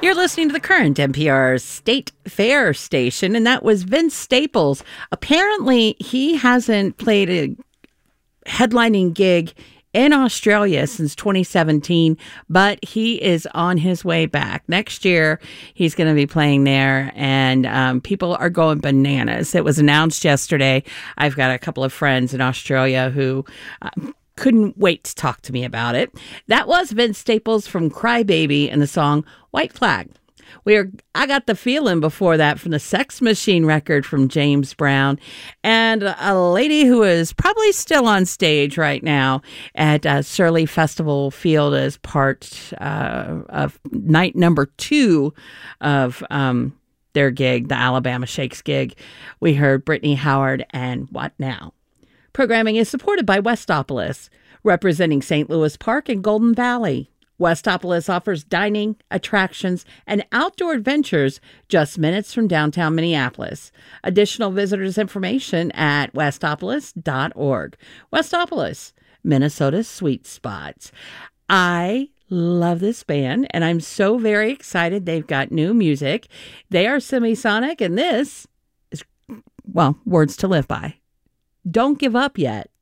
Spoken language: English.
You're listening to the Current, NPR State Fair station, and that was Vince Staples. Apparently, he hasn't played a headlining gig in Australia since 2017, but he is on his way back. Next year, he's going to be playing there, and people are going bananas. It was announced yesterday. I've got a couple of friends in Australia who couldn't wait to talk to me about it. That was Vince Staples from Crybaby and the song White Flag. I got the feeling before that from the Sex Machine record from James Brown, and a lady who is probably still on stage right now at Surly Festival Field as part of night number 2 of their gig, the Alabama Shakes gig. We heard Brittany Howard and What Now? Programming is supported by Westopolis, representing St. Louis Park and Golden Valley. Westopolis offers dining, attractions, and outdoor adventures just minutes from downtown Minneapolis. Additional visitors information at westopolis.org. Westopolis, Minnesota's sweet spots. I love this band, and I'm so very excited. They've got new music. They are Semisonic, and this is, well, Words to Live By. Don't give up yet.